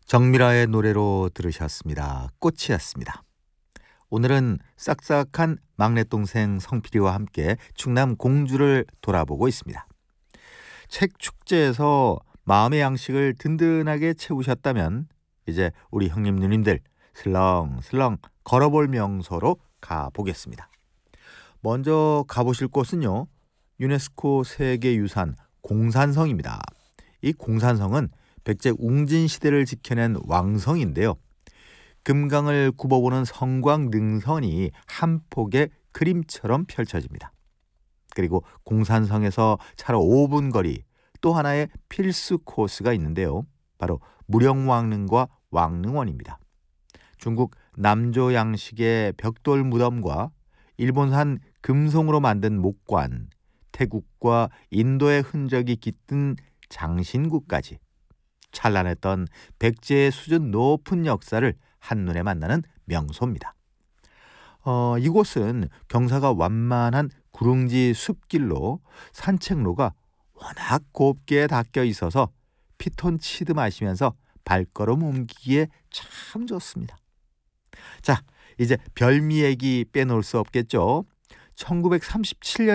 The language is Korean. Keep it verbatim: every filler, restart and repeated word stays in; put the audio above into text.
정미라의 노래로 들으셨습니다. 꽃이었습니다. 오늘은 싹싹한 막내동생 성필이와 함께 충남 공주를 돌아보고 있습니다. 책 축제에서 마음의 양식을 든든하게 채우셨다면 이제 우리 형님 누님들 슬렁슬렁 걸어볼 명소로 가보겠습니다. 먼저 가보실 곳은요, 유네스코 세계유산 공산성입니다. 이 공산성은 백제 웅진 시대를 지켜낸 왕성인데요. 금강을 굽어보는 성곽 능선이 한 폭의 그림처럼 펼쳐집니다. 그리고 공산성에서 차로 오 분 거리 또 하나의 필수 코스가 있는데요. 바로 무령왕릉과 왕릉원입니다. 중국 남조 양식의 벽돌 무덤과 일본산 금송으로 만든 목관, 태국과 인도의 흔적이 깃든 장신구까지 찬란했던 백제의 수준 높은 역사를 한눈에 만나는 명소입니다. 어, 이곳은 경사가 완만한 구릉지 숲길로 산책로가 워낙 곱게 닦여 있어서 피톤치드 마시면서 발걸음 옮기기에 참 좋습니다. 자, 이제 별미 얘기 빼놓을 수 없겠죠. 천구백삼십칠 년